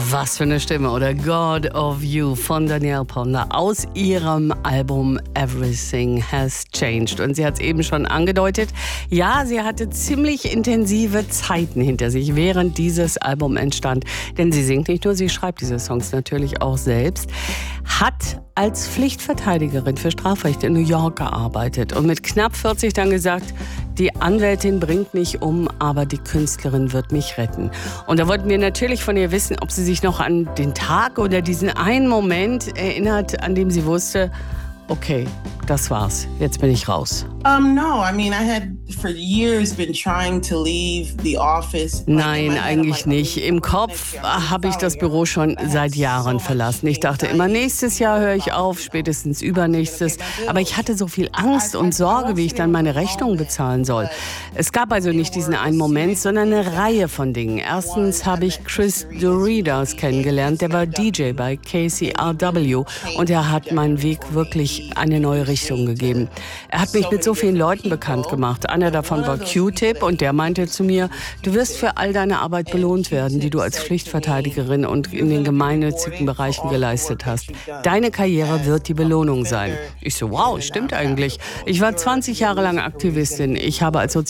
Was für eine Stimme, oder? God of You von Danielle Ponder aus ihrem Album Everything Has Changed. Und sie hat es eben schon angedeutet, ja, sie hatte ziemlich intensive Zeiten hinter sich, während dieses Album entstand. Denn sie singt nicht nur, sie schreibt diese Songs natürlich auch selbst, hat als Pflichtverteidigerin für Strafrecht in New York gearbeitet und mit knapp 40 dann gesagt, die Anwältin bringt mich um, aber die Künstlerin wird mich retten. Und da wollten wir natürlich von ihr wissen, ob sie sich noch an den Tag oder diesen einen Moment erinnert, an dem sie wusste, okay, das war's, jetzt bin ich raus. No, I mean, I had for years been trying to leave the office. Nein, eigentlich nicht. Im Kopf habe ich das Büro schon seit Jahren verlassen. Ich dachte immer, nächstes Jahr höre ich auf, spätestens übernächstes. Aber ich hatte so viel Angst und Sorge, wie ich dann meine Rechnung bezahlen soll. Es gab also nicht diesen einen Moment, sondern eine Reihe von Dingen. Erstens habe ich Chris Doridas kennengelernt. Der war DJ bei KCRW und er hat meinen Weg wirklich eine neue Richtung gegeben. Er hat mich mit so vielen Leuten bekannt gemacht. Einer davon war Q-Tip und der meinte zu mir, du wirst für all deine Arbeit belohnt werden, die du als Pflichtverteidigerin und in den gemeinnützigen Bereichen geleistet hast. Deine Karriere wird die Belohnung sein. Ich so, wow, stimmt eigentlich. Ich war 20 Jahre lang Aktivistin. Ich habe als